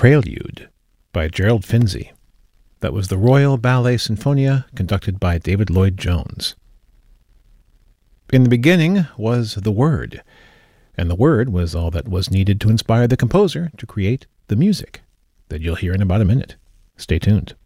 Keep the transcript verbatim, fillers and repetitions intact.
Prelude by Gerald Finzi. That was the Royal Ballet Sinfonia, conducted by David Lloyd-Jones. In the beginning was the Word, and the Word was all that was needed to inspire the composer to create the music that you'll hear in about a minute. Stay tuned.